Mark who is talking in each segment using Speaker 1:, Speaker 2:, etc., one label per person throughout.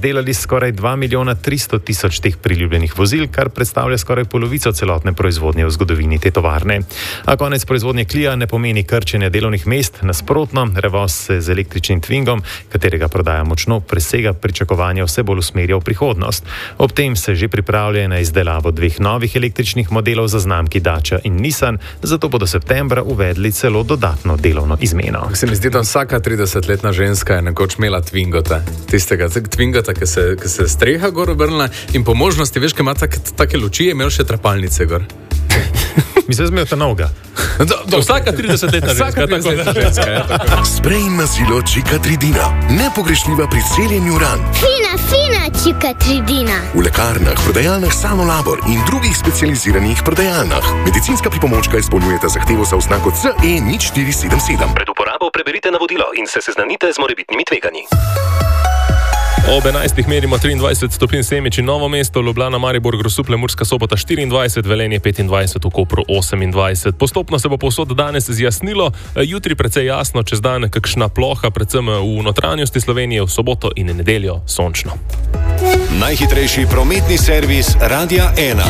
Speaker 1: izdelali skoraj 2 milijona 300 tisoč teh priljubljenih vozil, kar predstavlja skoraj polovico celotne proizvodnje v zgodovini te tovarne. A konec proizvodnje Clio ne pomeni krčenja delovnih mest, nasprotno, Revoz se z električnim Twingom, katerega prodaja močno presega pričakovanja, vse bolj usmerja v prihodnost. Ob tem se že pripravlja na izdelavo 2 novih električnih modelov za znamki Dacia in Nissan, zato bodo septembra uvedli celo dodatno delovno izmeno.
Speaker 2: Se mi zdi, da vsaka 30-letna ženska je nekoč imela Twingota. Tistega Twingota, ki se streha gor obrnila in po možnosti, veš, ki ima take luči, je imel še trepalnice gor.
Speaker 1: Mislim, da ta novega.
Speaker 3: Vsaka 30-letna ženska.
Speaker 4: Sprej in mazilo Cicatricina. Nepogrešljiva pri celjenju ran.
Speaker 5: Fina Cicatricina.
Speaker 4: V lekarnah, prodajalnah Sanolabor in drugih specializiranih prodajalnah. Medicinska pripomočka izpolnjujeta zahtevo za oznako CE 0477.
Speaker 6: Pred uporabo preberite navodilo in se seznanite z morebitnimi tveganji.
Speaker 3: Ob 11. merimo 23 stopinj Semič in Novo mesto, Ljubljana, Maribor, Grosuplje, Murska Sobota 24, Velenje 25, v Kopru 28. Postopno se bo povsod danes zjasnilo, jutri precej jasno, čez dan kakšna ploha, predvsem v notranjosti Slovenije, v soboto in nedeljo sončno.
Speaker 6: Najhitrejši prometni servis Radia 1.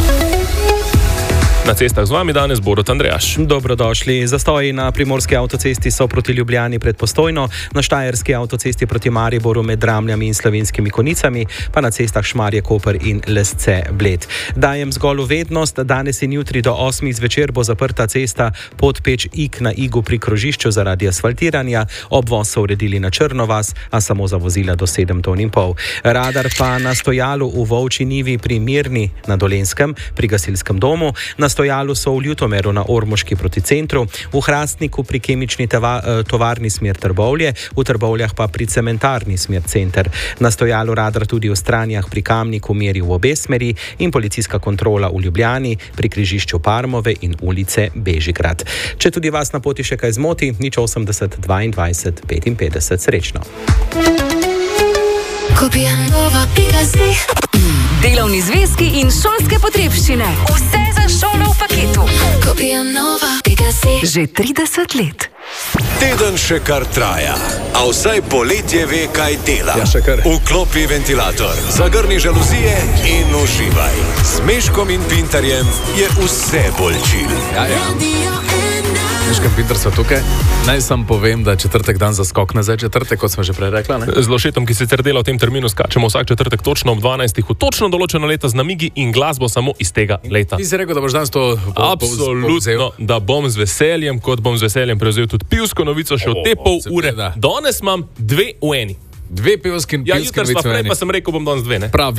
Speaker 3: Na cestah z vami danes Borut Andrejaš.
Speaker 7: Dobrodošli. Zastoji na primorski avtocesti so proti Ljubljani pred Postojno, na štajerski avtocesti proti Mariboru med Dramljami in Slovenskimi Konicami, pa na cestah Šmarje, Koper in Lesce, Bled. Dajem zgolj vednost, danes in jutri do 8 zvečer bo zaprta cesta Podpeč-Ig na Igu pri krožišču zaradi asfaltiranja, obvoz so uredili na Črnovas, a samo za vozila do 7,5 ton. Radar pa na stojalu v Volčji Nivi pri Mirni na Dolenjskem, pri gasilskem domu, na stojalu so v Ljutomeru na Ormoški proti centru, v Hrastniku pri kemični tovarni smer Trbovlje, v Trbovljah pa pri cementarni smer center. Na stojalu radar tudi v Stranjah pri Kamniku meri v obe smeri in policijska kontrola v Ljubljani pri križišču Parmove in ulice Bežigrad. Če tudi vas na poti še kaj zmoti, 080 22 55. Srečno.
Speaker 8: Delovni zvezki in šolske potrebščine. Vse za šolo v paketu. Že 30 let.
Speaker 6: Teden še kar traja, a vsaj poletje ve, kaj dela.
Speaker 2: Ja, še kar.
Speaker 6: Vklopi ventilator, zagrni žaluzije in uživaj. S Meškom in Pintarjem je vse bolj chill.
Speaker 2: Ja. Meško in Pintar so tukaj. Naj sam povem, da četrtek dan za skok nazaj, četrtek, kot smo že prej rekla. Ne?
Speaker 3: Z Lošetom, ki sicer dela v tem terminu, skačemo vsak četrtek točno ob 12. v točno določeno leto z namigi in glasbo samo iz tega leta.
Speaker 2: Ti si rekel, da boš danes to
Speaker 3: Absolutno, da bom z veseljem, kot bom z veseljem prevzel tudi pivsko novico še v te pol ure. Danes imam 2 v eni.
Speaker 2: 2 pivske novice v eni.
Speaker 3: Ja, jutri pa sem rekel, bom danes 2, ne?
Speaker 2: Prav.